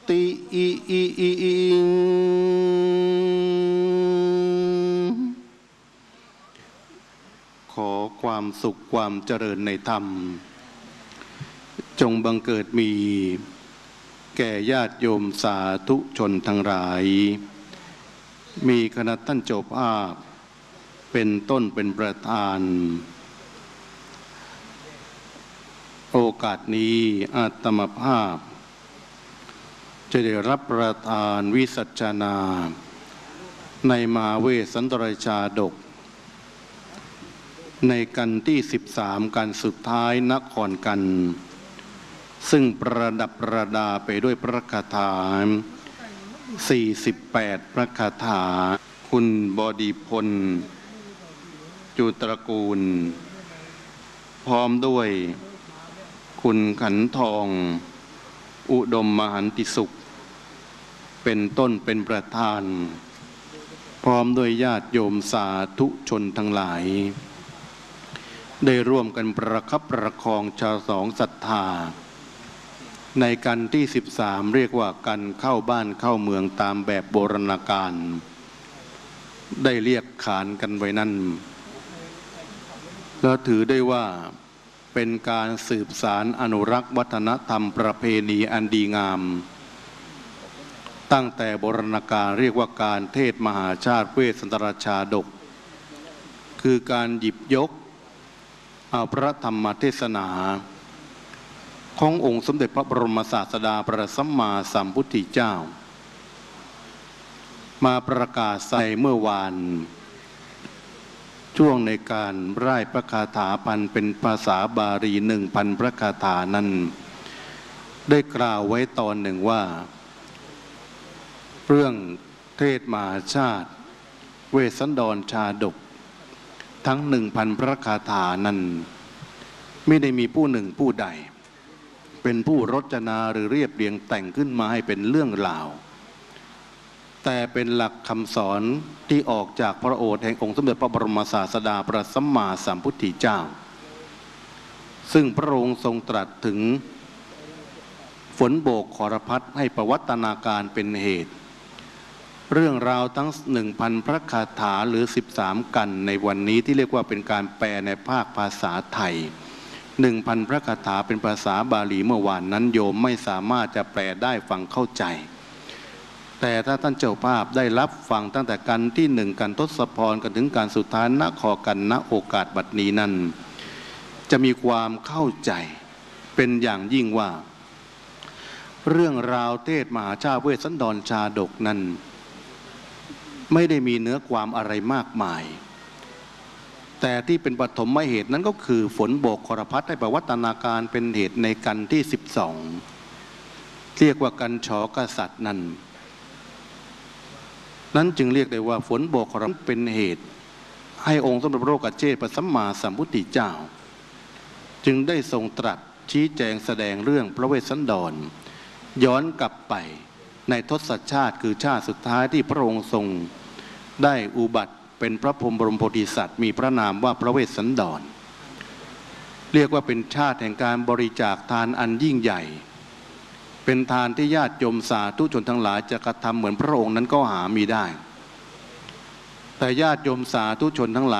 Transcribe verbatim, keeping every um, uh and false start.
ติอิอิอิอิขอความสุขความเจริญในธรรมจงบังเกิดมีแก่ญาติโยมสาธุชนทั้งหลายมีคณะท่านเจ้าภาพเป็นต้นเป็นประธานโอกาสนี้อาตมาภาพจะได้รับประทานวิสัชนาในมหาเวสสันตรชาดกในกันที่สิบสามกันสุดท้ายนครกันซึ่งประดับประดาไปด้วยพระคาถาสี่สิบแปดพระคาถาคุณบดีพลจุตระกูลพร้อมด้วยคุณขันทองอุดมมหันติสุขเป็นต้นเป็นประธานพร้อมด้วยญาติโยมสาธุชนทั้งหลายได้ร่วมกันประคับประคองชาวสองศรัทธาในกันที่สิบสามเรียกว่ากันเข้าบ้านเข้าเมืองตามแบบโบราณกาลได้เรียกขานกันไว้นั่นแล้วถือได้ว่าเป็นการสืบสารอนุรักษ์วัฒนธรรมประเพณีอันดีงามตั้งแต่โบราณกาลเรียกว่าการเทศมหาชาติเวสสันตรชาดกคือการหยิบยกเอาพระธรรมเทศนาขององค์สมเด็จพระบรมศาสดาพระสัมมาสัมพุทธเจ้ามาประกาศใส่เมื่อวานช่วงในการร่ายพระคาถาพันเป็นภาษาบาลีหนึ่งพันพระคาถานั้นได้กล่าวไว้ตอนหนึ่งว่าเรื่องเทศมหาชาติเวสสันดรชาดกทั้งหนึ่งพันพระคาถานั้นไม่ได้มีผู้หนึ่งผู้ใดเป็นผู้รจนาหรือเรียบเรียงแต่งขึ้นมาให้เป็นเรื่องราวแต่เป็นหลักคำสอนที่ออกจากพระโอษฐ์แห่งองค์สมเด็จพระบรมศาสดาพระสัมมาสัมพุทธเจ้าซึ่งพระองค์ทรงตรัสถึงฝนโบกขรพัดให้ประวัตนาการเป็นเหตุเรื่องราวทั้ง หนึ่งพัน พระคาถาหรือสิบสามกันในวันนี้ที่เรียกว่าเป็นการแปลในภาคภาษาไทย หนึ่งพัน พระคาถาเป็นภาษาบาลีเมื่อวานนั้นโยมไม่สามารถจะแปลได้ฟังเข้าใจแต่ถ้าท่านเจ้าภาพได้รับฟังตั้งแต่กันที่หนึ่งกันทศพรกันถึงการสุดท้ายณขอกันณโอกาสบัดนี้นั้นจะมีความเข้าใจเป็นอย่างยิ่งว่าเรื่องราวเทศมหาชาติเวสสันดรชาดกนั้นไม่ได้มีเนื้อความอะไรมากมายแต่ที่เป็นปฐมเหตุนั้นก็คือฝนโบกขรพัดให้ประวัตนาการเป็นเหตุในกันที่สิบสองเรียกว่ากันฉอกษัตริย์นั้นนั้นจึงเรียกได้ว่าฝนโบกขรพัดเป็นเหตุให้องค์สมเด็จพระโลกเชษฐ์พระสัมมาสัมพุทธเจ้าจึงได้ทรงตรัสชี้แจงแสดงเรื่องพระเวสสันดรย้อนกลับไปในทศชาติคือชาติสุดท้ายที่พระองค์ทรงได้อุบัติเป็นพระพรหมบรมโพธิสัตว์มีพระนามว่าพระเวสสันดรเรียกว่าเป็นชาติแห่งการบริจาคทานอันยิ่งใหญ่เป็นทานที่ญาติโยมสาธุชนทั้งหลายจะกระทำเหมือนพระองค์นั้นก็หามีได้แต่ญาติโยมสาธุชนทั้งหลาย